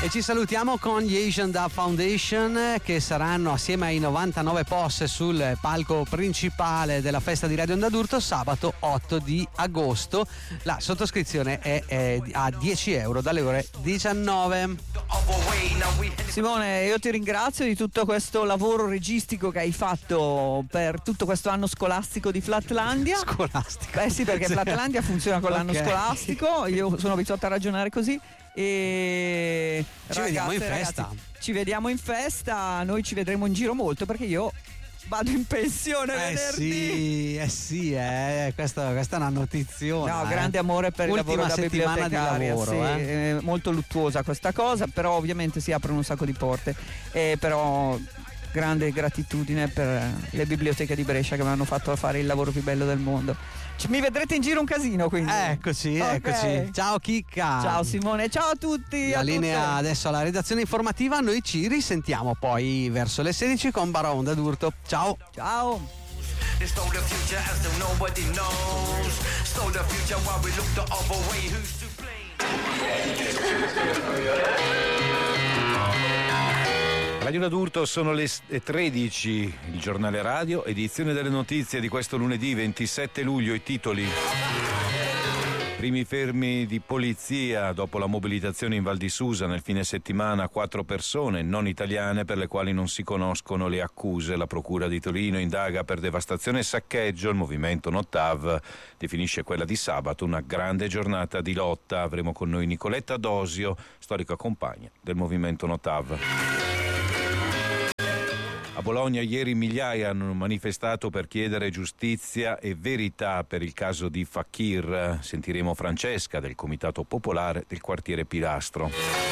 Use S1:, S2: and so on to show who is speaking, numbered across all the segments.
S1: E ci salutiamo con gli Asian Dub Foundation, che saranno assieme ai 99 POS sul palco principale della festa di Radio Onda d'Urto sabato 8 di agosto. La sottoscrizione è a 10 euro dalle ore 19.
S2: Simone, io ti ringrazio di tutto questo lavoro registico che hai fatto per tutto questo anno scolastico di Flatlandia.
S1: Scolastico?
S2: Beh sì, perché Flatlandia funziona con l'anno scolastico, io sono abituata a ragionare così. E
S1: ci vediamo in festa.
S2: Ci vediamo in festa, noi ci vedremo in giro molto perché io vado in pensione venerdì.
S1: Questa è una notiziona.
S2: No, grande amore per il lavoro da bibliotecaria,
S1: di lavoro,
S2: è molto luttuosa questa cosa, però ovviamente si aprono un sacco di porte, però grande gratitudine per le biblioteche di Brescia che mi hanno fatto fare il lavoro più bello del mondo. Mi vedrete in giro un casino, quindi.
S1: Eccoci. Ciao Chicca.
S2: Ciao Simone, ciao a tutti.
S1: La linea adesso alla redazione informativa, noi ci risentiamo poi verso le 16 con Bara Onda d'Urto. Ciao.
S3: Radio Onda d'Urto, sono le 13, il giornale radio, edizione delle notizie di questo lunedì 27 luglio, i titoli. Primi fermi di polizia dopo la mobilitazione in Val di Susa nel fine settimana, 4 persone non italiane per le quali non si conoscono le accuse. La procura di Torino indaga per devastazione e saccheggio. Il movimento Notav definisce quella di sabato una grande giornata di lotta. Avremo con noi Nicoletta Dosio, storica compagna del movimento Notav. A Bologna ieri migliaia hanno manifestato per chiedere giustizia e verità per il caso di Fakir. Sentiremo Francesca del Comitato Popolare del quartiere Pilastro.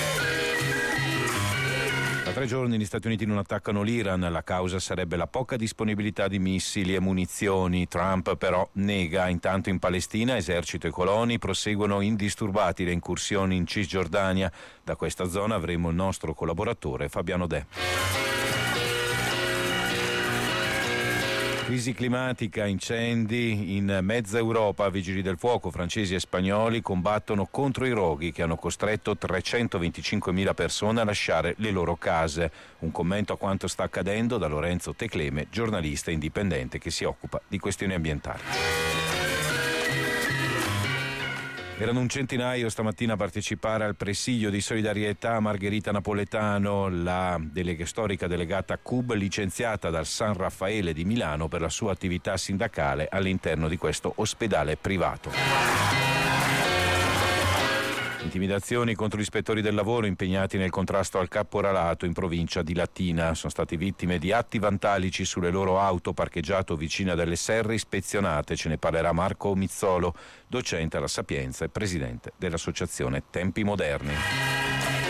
S3: Da 3 giorni gli Stati Uniti non attaccano l'Iran, la causa sarebbe la poca disponibilità di missili e munizioni. Trump però nega. Intanto in Palestina esercito e coloni proseguono indisturbati le incursioni in Cisgiordania. Da questa zona avremo il nostro collaboratore Fabiano De. Crisi climatica, incendi in mezza Europa, vigili del fuoco francesi e spagnoli combattono contro i roghi che hanno costretto 325.000 persone a lasciare le loro case. Un commento a quanto sta accadendo da Lorenzo Tecleme, giornalista indipendente che si occupa di questioni ambientali. Erano un centinaio stamattina a partecipare al presidio di solidarietà. Margherita Napoletano, la storica delegata CUB, licenziata dal San Raffaele di Milano per la sua attività sindacale all'interno di questo ospedale privato. Intimidazioni contro gli ispettori del lavoro impegnati nel contrasto al caporalato in provincia di Latina. Sono stati vittime di atti vandalici sulle loro auto parcheggiato vicino a delle serre ispezionate. Ce ne parlerà Marco Mizzolo, docente alla Sapienza e presidente dell'associazione Tempi Moderni.